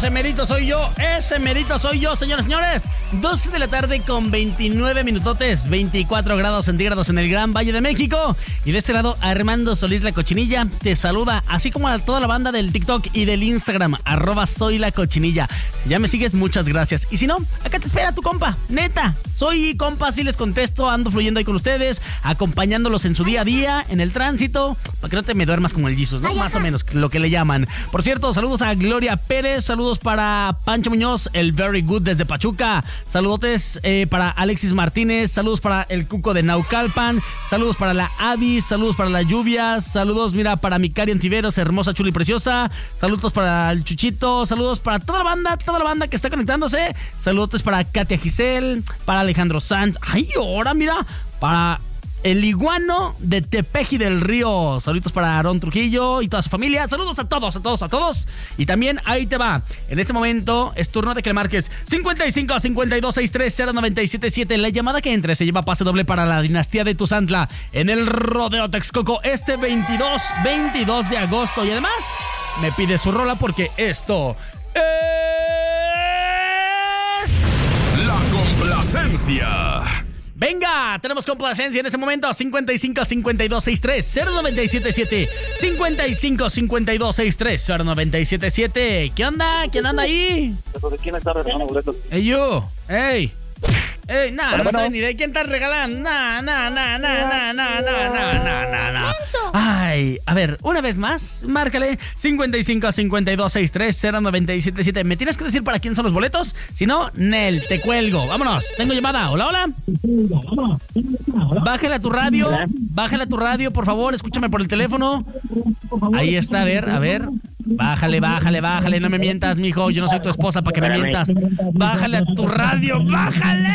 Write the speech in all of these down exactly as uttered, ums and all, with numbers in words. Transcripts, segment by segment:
ese merito soy yo, ese merito soy yo, señores, señores. doce de la tarde con veintinueve minutotes, veinticuatro grados centígrados en el Gran Valle de México. Y de este lado, Armando Solís La Cochinilla te saluda, así como a toda la banda del TikTok y del Instagram, arroba soy la cochinilla. Ya me sigues, muchas gracias. Y si no, acá te espera tu compa, neta. Soy compa, sí les contesto, ando fluyendo ahí con ustedes, acompañándolos en su día a día, en el tránsito, para que no te me duermas como el Jesus, ¿no? Ay, más o menos, lo que le llaman. Por cierto, saludos a Gloria Pérez, saludos para Pancho Muñoz, el Very Good desde Pachuca, saludotes eh, para Alexis Martínez, saludos para el Cuco de Naucalpan, saludos para la Avi, saludos para la Lluvia, saludos, mira, para mi Cari Antiveros, hermosa, chula y preciosa, saludos para el Chuchito, saludos para toda la banda, toda la banda que está conectándose, saludos para Katia Giselle, para Alejandro Sanz, ay, ahora mira, para el Iguano de Tepeji del Río. Saludos para Aarón Trujillo y toda su familia. Saludos a todos, a todos, a todos. Y también ahí te va. En este momento es turno de que le marques cincuenta y cinco, cincuenta y dos, sesenta y tres, cero noventa y siete siete. La llamada que entre se lleva pase doble para la dinastía de Tuzantla en el Rodeo Texcoco este veintidós, veintidós de agosto. Y además me pide su rola porque esto es La Complacencia. Venga, tenemos complacencia en este momento. Cincuenta y cinco, cincuenta y dos, sesenta y tres, cero noventa y siete siete. Cincuenta y cinco, cincuenta y dos, sesenta y tres, cero noventa y siete siete. ¿Qué onda? ¿Quién anda ahí? ¿De quién está regalando boletos? Ey, yo. Ey. Ey, nada, no sé ni de quién estás regalando. Nah, nah, nah, nah, nah, nah, nah, nah, nah, nah, nah. Ay, a ver, una vez más, márcale cincuenta y cinco, cincuenta y dos, sesenta y tres, cero noventa y siete siete. ¿Me tienes que decir para quién son los boletos? Si no, Nel, te cuelgo. Vámonos, tengo llamada. Hola, hola. Bájale a tu radio, bájale a tu radio, por favor, escúchame por el teléfono. Ahí está, a ver, a ver. Bájale, bájale, bájale, no me mientas, mijo. Yo no soy tu esposa para que me mientas. Bájale a tu radio, bájale.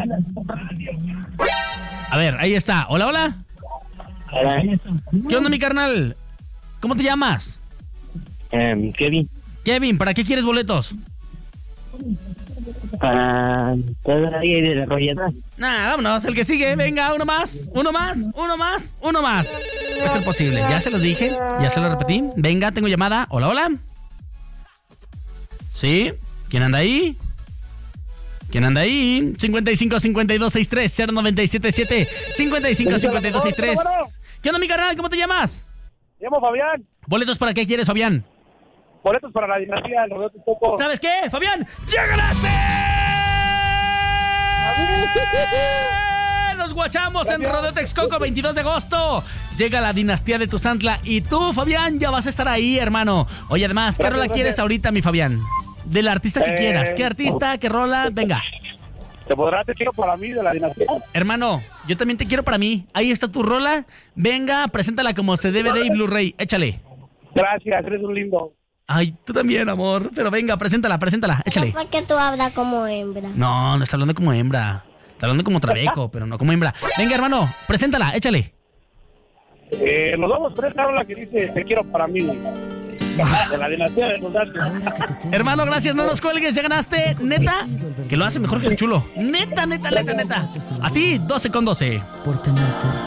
A ver, ahí está. Hola, hola. ¿Qué onda, mi carnal? ¿Cómo te llamas? Um, Kevin. Kevin, ¿para qué quieres boletos? Para toda la vida de la rolleta. Nah, vámonos, el que sigue. Venga, uno más, uno más, uno más, uno más. No es posible, ya se los dije, ya se los repetí. Venga, tengo llamada. Hola, hola. ¿Sí? ¿Quién anda ahí? ¿Quién anda ahí? cincuenta y cinco, cincuenta y dos, sesenta y tres, cero noventa y siete siete. cincuenta y cinco, cincuenta y dos, sesenta y tres. ¿Qué onda, mi carnal? ¿Cómo te llamas? Me llamo Fabián. ¿Boletos para qué quieres, Fabián? Boletos para la dinastía del Rodeo Texcoco. ¿Sabes qué, Fabián? ¡Ya ganaste! Nos guachamos en Rodeo Texcoco, veintidós de agosto. Llega la dinastía de Tuzantla. Y tú, Fabián, ya vas a estar ahí, hermano. Oye, además, ¿qué rola quieres ahorita, mi Fabián? Del artista que eh, quieras. ¿Qué artista? ¿Qué rola? Venga. ¿Te podrá te quiero para mí de la dinastía? Hermano, yo también te quiero para mí. Ahí está tu rola. Venga, preséntala como C D V D y Blu-ray. Échale. Gracias, eres un lindo. Ay, tú también, amor. Pero venga, preséntala, preséntala. Échale. ¿Por qué tú hablas como hembra? No, no está hablando como hembra. Está hablando como trabeco, pero no como hembra. Venga, hermano, preséntala, échale. Eh, nos vamos a esta rola que dice te quiero para mí. De la dinastía de Tuzantla. Hermano, gracias, no nos cuelgues, ya ganaste. Neta, que lo hace mejor que el chulo. Neta, neta, neta, neta. A ti, doce con doce. Por tenerte.